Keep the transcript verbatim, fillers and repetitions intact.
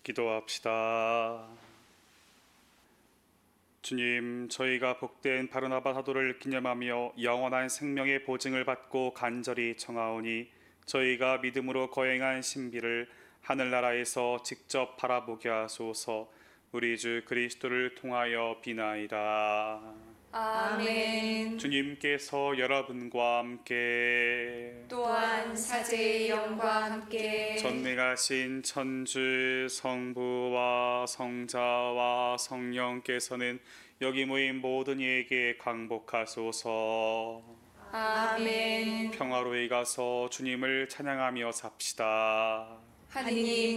기도합시다. 주님, 저희가 복된 바르나바 사도를 기념하며 영원한 생명의 보증을 받고 간절히 청하오니 저희가 믿음으로 거행한 신비를 하늘나라에서 직접 바라보게 하소서. 우리 주 그리스도를 통하여 비나이다. 아멘. 주님께서 여러분과 함께 또한 사제의 영과 함께 전능하신 천주 성부와 성자와 성령께서는 여기 모인 모든 이에게 강복하소서. 아멘. 평화로이 가서 주님을 찬양하며 삽시다. 하느님